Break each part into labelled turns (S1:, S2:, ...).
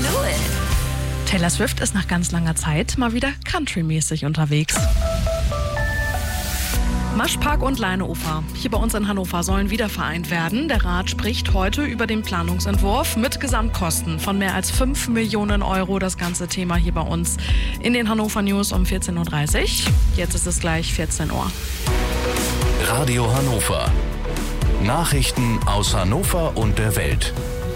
S1: knew it.
S2: Taylor Swift ist nach ganz langer Zeit mal wieder countrymäßig unterwegs. Maschpark und Leineufer hier bei uns in Hannover sollen wieder vereint werden. Der Rat spricht heute über den Planungsentwurf mit Gesamtkosten von mehr als 5 Millionen Euro. Das ganze Thema hier bei uns in den Hannover News um 14.30 Uhr. Jetzt ist es gleich 14 Uhr.
S3: Radio Hannover. Nachrichten aus Hannover und der Welt.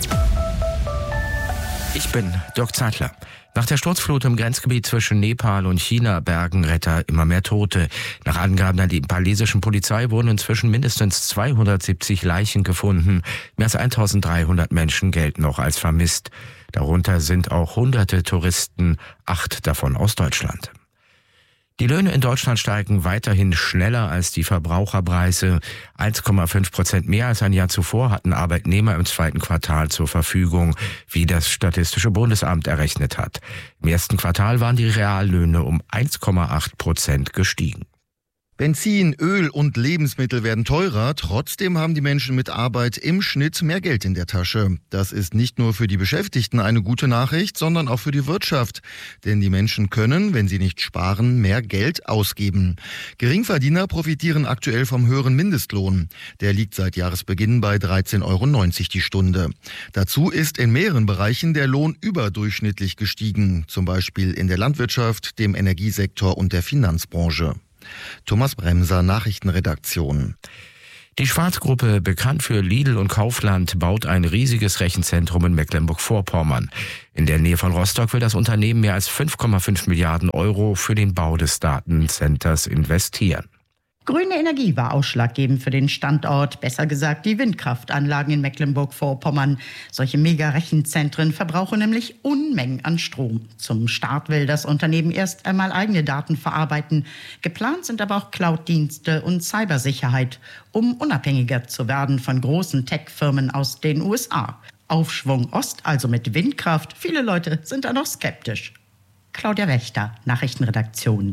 S4: Ich bin Dirk Zeitler. Nach der Sturzflut im Grenzgebiet zwischen Nepal und China bergen Retter immer mehr Tote. Nach Angaben der nepalesischen Polizei wurden inzwischen mindestens 270 Leichen gefunden. Mehr als 1300 Menschen gelten noch als vermisst. Darunter sind auch hunderte Touristen, 8 davon aus Deutschland. Die Löhne in Deutschland steigen weiterhin schneller als die Verbraucherpreise. 1,5% mehr als ein Jahr zuvor hatten Arbeitnehmer im zweiten Quartal zur Verfügung, wie das Statistische Bundesamt errechnet hat. Im ersten Quartal waren die Reallöhne um 1,8% gestiegen.
S5: Benzin, Öl und Lebensmittel werden teurer. Trotzdem haben die Menschen mit Arbeit im Schnitt mehr Geld in der Tasche. Das ist nicht nur für die Beschäftigten eine gute Nachricht, sondern auch für die Wirtschaft. Denn die Menschen können, wenn sie nicht sparen, mehr Geld ausgeben. Geringverdiener profitieren aktuell vom höheren Mindestlohn. Der liegt seit Jahresbeginn bei 13,90 € die Stunde. Dazu ist in mehreren Bereichen der Lohn überdurchschnittlich gestiegen. Zum Beispiel in der Landwirtschaft, dem Energiesektor und der Finanzbranche. Thomas Bremser, Nachrichtenredaktion.
S4: Die Schwarz-Gruppe, bekannt für Lidl und Kaufland, baut ein riesiges Rechenzentrum in Mecklenburg-Vorpommern. In der Nähe von Rostock will das Unternehmen mehr als 5,5 Milliarden Euro für den Bau des Datencenters investieren.
S6: Grüne Energie war ausschlaggebend für den Standort, besser gesagt die Windkraftanlagen in Mecklenburg-Vorpommern. Solche Mega-Rechenzentren verbrauchen nämlich Unmengen an Strom. Zum Start will das Unternehmen erst einmal eigene Daten verarbeiten. Geplant sind aber auch Cloud-Dienste und Cybersicherheit, um unabhängiger zu werden von großen Tech-Firmen aus den USA. Aufschwung Ost, also mit Windkraft. Viele Leute sind da noch skeptisch. Claudia Wächter, Nachrichtenredaktion.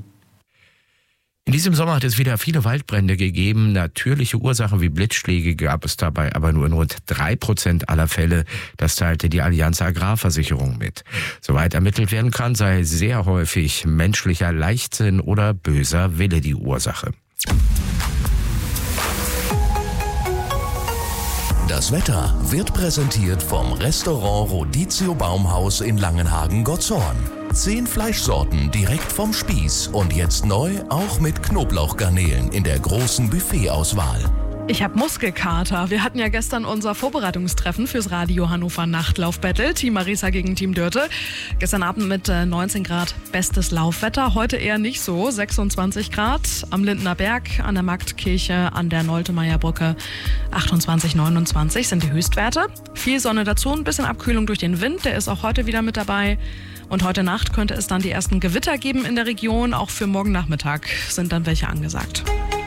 S4: In diesem Sommer hat es wieder viele Waldbrände gegeben. Natürliche Ursachen wie Blitzschläge gab es dabei aber nur in rund 3% aller Fälle. Das teilte die Allianz Agrarversicherung mit. Soweit ermittelt werden kann, sei sehr häufig menschlicher Leichtsinn oder böser Wille die Ursache.
S3: Das Wetter wird präsentiert vom Restaurant Rodizio Baumhaus in Langenhagen-Gottshorn. 10 Fleischsorten direkt vom Spieß und jetzt neu auch mit Knoblauchgarnelen in der großen Buffetauswahl.
S2: Ich habe Muskelkater. Wir hatten ja gestern unser Vorbereitungstreffen fürs Radio Hannover Nachtlauf-Battle. Team Marisa gegen Team Dörte. Gestern Abend mit 19 Grad bestes Laufwetter. Heute eher nicht so. 26 Grad am Lindener Berg, an der Marktkirche, an der Noltemeyer-Brücke. 28, 29 sind die Höchstwerte. Viel Sonne dazu, ein bisschen Abkühlung durch den Wind. Der ist auch heute wieder mit dabei. Und heute Nacht könnte es dann die ersten Gewitter geben in der Region. Auch für morgen Nachmittag sind dann welche angesagt.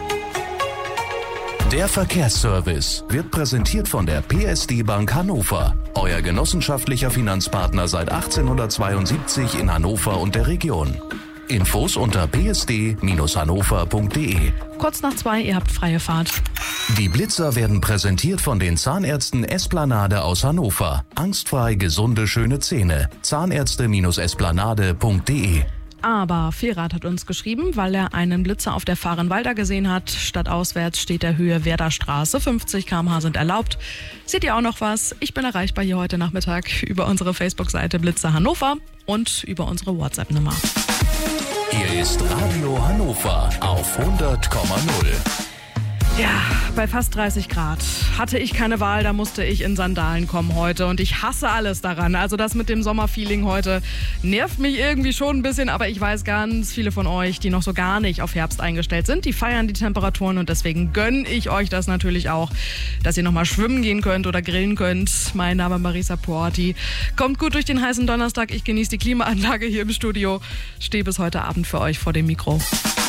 S3: Der Verkehrsservice wird präsentiert von der PSD Bank Hannover. Euer genossenschaftlicher Finanzpartner seit 1872 in Hannover und der Region. Infos unter psd-hannover.de.
S2: Kurz nach 2, ihr habt freie Fahrt.
S3: Die Blitzer werden präsentiert von den Zahnärzten Esplanade aus Hannover. Angstfrei gesunde, schöne Zähne. Zahnärzte-esplanade.de.
S2: Aber Vierrad hat uns geschrieben, weil er einen Blitzer auf der Fahrenwalder gesehen hat. Stadtauswärts steht der Höhe Werderstraße. 50 km/h sind erlaubt. Seht ihr auch noch was? Ich bin erreichbar hier heute Nachmittag über unsere Facebook-Seite Blitzer Hannover und über unsere WhatsApp-Nummer.
S3: Hier ist Radio Hannover auf 100,0.
S2: Ja, bei fast 30 Grad hatte ich keine Wahl, da musste ich in Sandalen kommen heute und ich hasse alles daran. Also das mit dem Sommerfeeling heute nervt mich irgendwie schon ein bisschen, aber ich weiß, ganz viele von euch, die noch so gar nicht auf Herbst eingestellt sind, die feiern die Temperaturen und deswegen gönne ich euch das natürlich auch, dass ihr nochmal schwimmen gehen könnt oder grillen könnt. Mein Name ist Marisa Porti. Kommt gut durch den heißen Donnerstag, ich genieße die Klimaanlage hier im Studio, stehe bis heute Abend für euch vor dem Mikro.